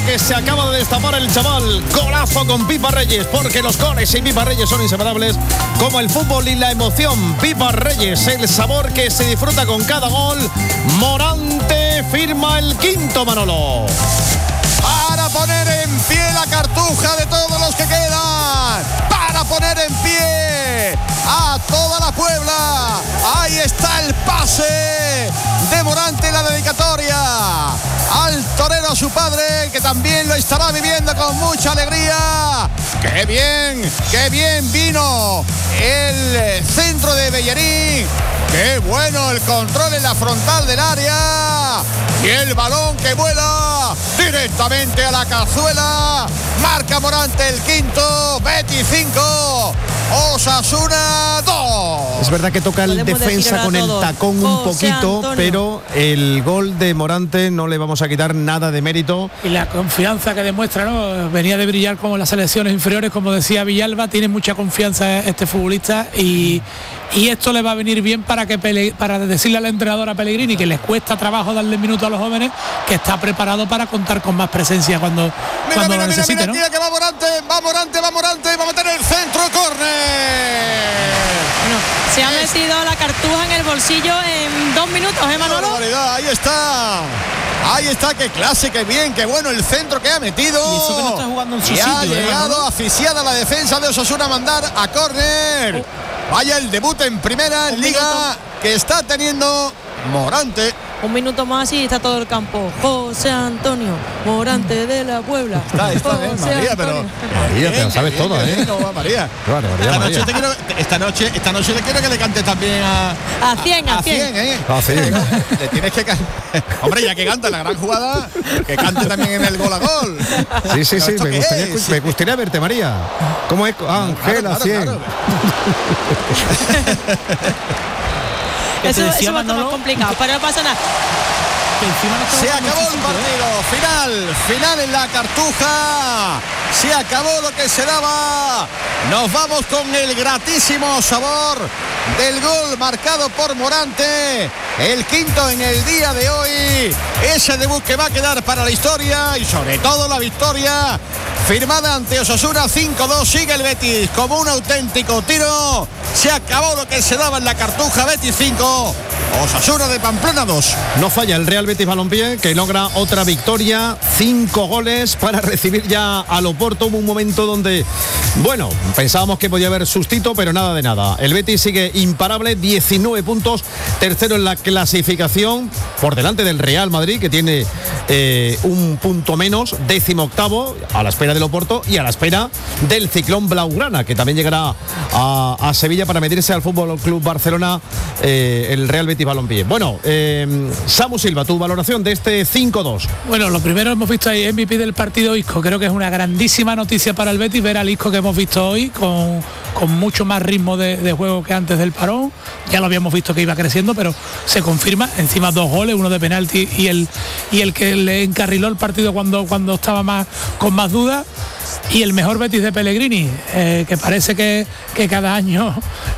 que se acaba de destapar el chaval. Golazo con Pipa Reyes, porque los goles y Pipa Reyes son inseparables, como el fútbol y la emoción. Pipa Reyes, el sabor que se disfruta con cada gol. Morante firma el quinto, Manolo. Para poner en pie la Cartuja de todos los que quedan. Para poner en pie a toda la Puebla. Ahí está el pase de Morante, la dedicatoria al torero, a su padre, que también lo estará viviendo con mucha alegría. ¡Qué bien vino el centro de Bellerín! ¡Qué bueno el control en la frontal del área! Y el balón que vuela directamente a la cazuela. Marca Morante el quinto. Betis 5, Osasuna 2. Es verdad que toca el defensa con el tacón un poquito, pero el gol de Morante no le vamos a quitar nada de mérito. Y la confianza que demuestra, ¿no? Venía de brillar como en las selecciones inferiores, como decía Villalba, tiene mucha confianza este futbolista y esto le va a venir bien para decirle al entrenador, a Pellegrini, que les cuesta trabajo darle minutos a los jóvenes, que está preparado para contar con más presencia cuando lo necesite, ¿no? Mira que va Morante, va a meter el centro, córner. Bueno, se ha metido la Cartuja en el bolsillo en 2 minutos, Manolo. Ahí está, qué clase, qué bien, qué bueno el centro que ha metido. Y eso que no está jugando en su sitio, ha llegado asfixiada la defensa de Osasuna a mandar a córner. Vaya el debut en primera liga que está teniendo Morante. 1 minuto más y está todo el campo. José Antonio Morante de la Puebla. Está bien, María, pero María, te lo sabes todo, ¿eh? No, María. Claro, María. Esta noche te quiero que le cantes también a 100, ¿eh? A 100. Le tienes que hombre, ya que canta la gran jugada, que cante también en el gol a gol. Sí, me gustaría verte, María. ¿Cómo es? Ángela, 100. Claro. Eso va a estar más complicado, pero no pasa nada. Se acabó el partido, final en la Cartuja. Se acabó lo que se daba. Nos vamos con el gratísimo sabor del gol marcado por Morante, el quinto en el día de hoy. Ese debut que va a quedar para la historia y sobre todo la victoria firmada ante Osasuna 5-2. Sigue el Betis como un auténtico tiro. Se acabó lo que se daba en la Cartuja. Betis 5, Osasuna de Pamplona 2. No falla el Real Betis Balompié, que logra otra victoria, 5 goles para recibir ya al Oporto. Hubo un momento donde, bueno, pensábamos que podía haber sustito, pero nada de nada. El Betis sigue imparable, 19 puntos, tercero en la clasificación, por delante del Real Madrid, que tiene un punto menos, 18º, a la espera del Oporto y a la espera del Ciclón Blaugrana, que también llegará a Sevilla para medirse al Fútbol Club Barcelona, el Real Betis Balompié. Bueno, Samu Silva, tu valoración de este 5-2. Bueno, lo primero hemos visto ahí MVP del partido Isco. Creo que es una grandísima noticia para el Betis ver al Isco que hemos visto hoy con mucho más ritmo de juego que antes del parón. Ya lo habíamos visto que iba creciendo, pero se confirma. Encima 2 goles, uno de penalti y el que le encarriló el partido cuando estaba con más dudas. Y el mejor Betis de Pellegrini, que parece que cada año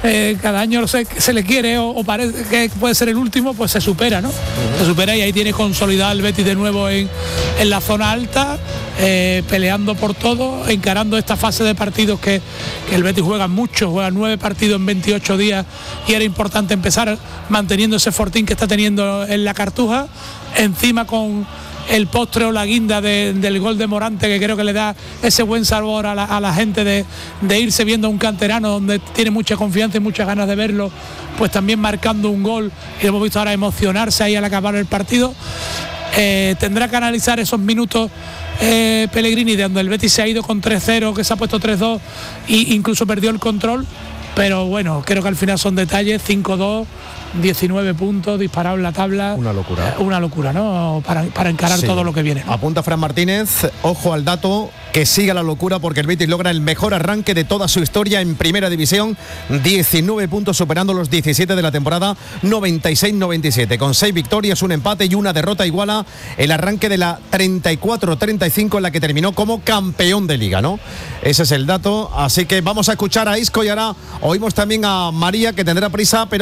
se le quiere o parece que puede ser el último, pues se supera, ¿no? Se supera y ahí tiene consolidado el Betis de nuevo en la zona alta, peleando por todo, encarando esta fase de partidos que el Betis juega 9 partidos en 28 días y era importante empezar manteniendo ese fortín que está teniendo en la Cartuja, encima con el postre o la guinda del gol de Morante, que creo que le da ese buen sabor a la gente de irse viendo a un canterano donde tiene mucha confianza y muchas ganas de verlo, pues también marcando un gol, y lo hemos visto ahora emocionarse ahí al acabar el partido. Tendrá que analizar esos minutos Pellegrini, de donde el Betis se ha ido con 3-0, que se ha puesto 3-2 e incluso perdió el control, pero bueno, creo que al final son detalles. 5-2, 19 puntos, disparado en la tabla. Una locura, ¿no? Para encarar todo lo que viene, ¿no? Apunta Fran Martínez, ojo al dato, que siga la locura, porque el Betis logra el mejor arranque de toda su historia en Primera División, 19 puntos, superando los 17 de la temporada 96-97, con 6 victorias, un empate y una derrota. Iguala el arranque de la 34-35, en la que terminó como campeón de Liga, ¿no? Ese es el dato, así que vamos a escuchar a Isco y ahora oímos también a María, que tendrá prisa, pero